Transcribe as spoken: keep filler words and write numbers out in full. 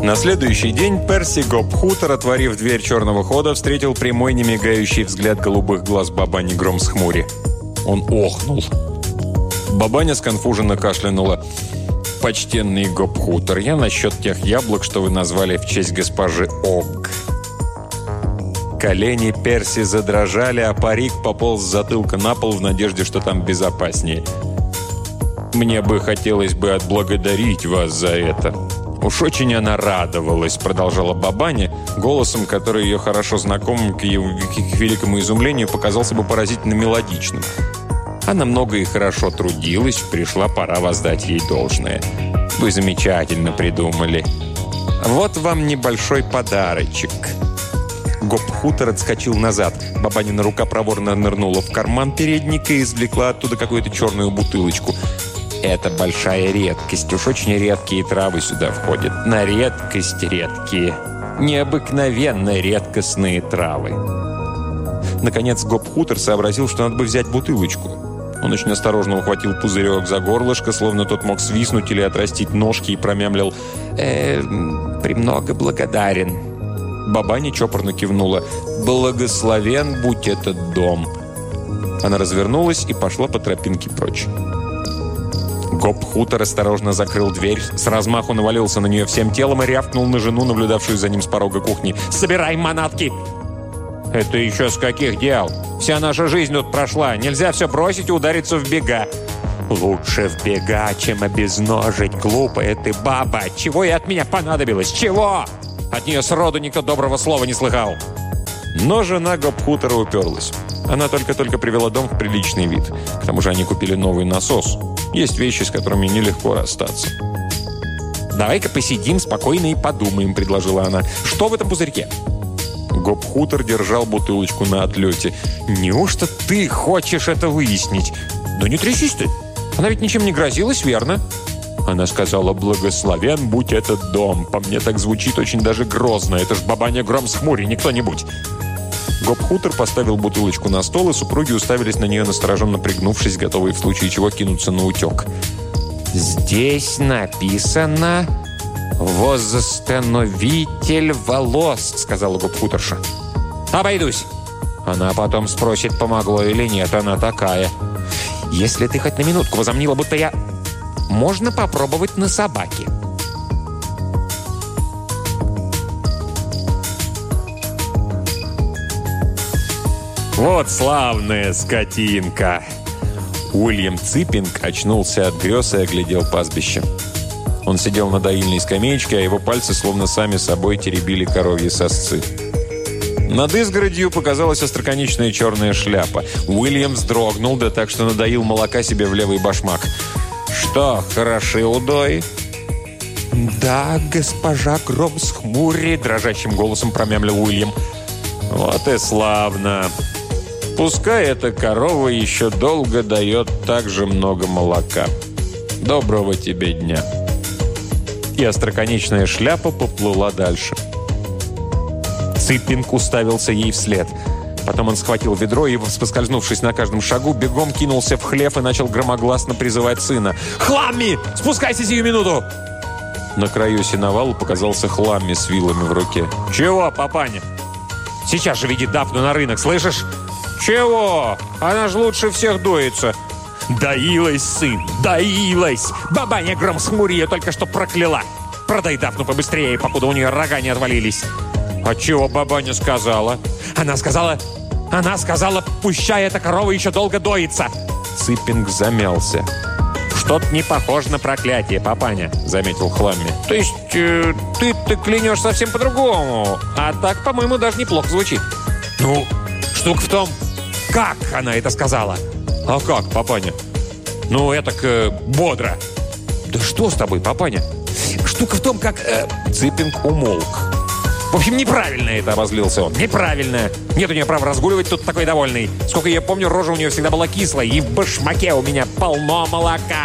На следующий день Перси Гопхутер, отворив дверь черного хода, встретил прямой, немигающий взгляд голубых глаз бабани Громсхмури. Он охнул. Бабаня сконфуженно кашлянула. «Почтенный Гопхутер, я насчет тех яблок, что вы назвали в честь госпожи Огг». Колени Перси задрожали, а парик пополз с затылка на пол в надежде, что там безопаснее. «Мне бы хотелось бы отблагодарить вас за это». «Уж очень она радовалась», — продолжала бабаня, голосом, который ее хорошо знакомым, к ее к великому изумлению, показался бы поразительно мелодичным. Она много и хорошо трудилась, пришла пора воздать ей должное. «Вы замечательно придумали. Вот вам небольшой подарочек». Гопхутер отскочил назад. Бабанина рука проворно нырнула в карман передника и извлекла оттуда какую-то черную бутылочку. «Это большая редкость. Уж очень редкие травы сюда входят. На редкость редкие. Необыкновенно редкостные травы». Наконец Гопхутер сообразил, что надо бы взять бутылочку. Он очень осторожно ухватил пузырек за горлышко, словно тот мог свистнуть или отрастить ножки, и промямлил: «Э, премного благодарен». Бабаня чопорно кивнула. «Благословен будь этот дом». Она развернулась и пошла по тропинке прочь. Гопхутер осторожно закрыл дверь, с размаху навалился на нее всем телом и рявкнул на жену, наблюдавшую за ним с порога кухни: «Собирай манатки!» «Это еще с каких дел? Вся наша жизнь тут прошла. Нельзя все бросить и удариться в бега». «Лучше в бега, чем обезножить, глупая ты баба! Чего ей от меня понадобилось? Чего? От нее сроду никто доброго слова не слыхал». Но жена Гопхутера уперлась. Она только-только привела дом в приличный вид. К тому же они купили новый насос. Есть вещи, с которыми нелегко расстаться. «Давай-ка посидим спокойно и подумаем», — предложила она. «Что в этом пузырьке?» Гопхутер держал бутылочку на отлете. «Неужто ты хочешь это выяснить?» «Да не трясись ты! Она ведь ничем не грозилась, верно?» Она сказала: «Благословен будь этот дом». По мне так звучит очень даже грозно. Это ж бабаня Громсхмури, не кто-нибудь. Гопхутер поставил бутылочку на стол, и супруги уставились на нее, настороженно пригнувшись, готовые в случае чего кинуться на утек. «Здесь написано «Возстановитель волос», — сказала Гопхутерша. «Обойдусь». Она потом спросит, помогло или нет, она такая. «Если ты хоть на минутку возомнила, будто я...» «Можно попробовать на собаке». «Вот славная скотинка!» Уильям Циппинг очнулся от грез и оглядел пастбище. Он сидел на доильной скамеечке, а его пальцы словно сами собой теребили коровьи сосцы. Над изгородью показалась остроконечная черная шляпа. Уильям вздрогнул, да так, что надоил молока себе в левый башмак. «Что, хороши удои?» «Да, госпожа Громсхмури», — дрожащим голосом промямлил Уильям. «Вот и славно. Пускай эта корова еще долго дает так же много молока. Доброго тебе дня». И остроконечная шляпа поплыла дальше. Циппинг уставился ей вслед. Потом он схватил ведро и, поскользнувшись на каждом шагу, бегом кинулся в хлев и начал громогласно призывать сына. «Хламми! Спускайся сию минуту!» На краю сеновала показался Хламми с вилами в руке. «Чего, папаня?» «Сейчас же веди Дафну на рынок, слышишь?» «Чего? Она же лучше всех доится». «Доилась, сын, доилась! Бабаня Громсхмури ее только что прокляла! Продай Дафну побыстрее, покуда у нее рога не отвалились!» «А чего бабаня сказала?» «Она сказала... Она сказала, пущай эта корова еще долго доится!» Циппинг замялся. «Что-то не похоже на проклятие, папаня», — заметил Хламми. «То есть э, ты, ты клянешь совсем по-другому, а так, по-моему, даже неплохо звучит». «Ну, штука в том, как она это сказала?» «А как, папаня?» «Ну, это э, бодро». «Да что с тобой, папаня?» «Штука в том, как...» э... Циппинг умолк. «В общем, неправильно это», — обозлился он. «Неправильно. Нет у нее права разгуливать тут такой довольный. Сколько я помню, рожа у нее всегда была кислая, и в башмаке у меня полно молока».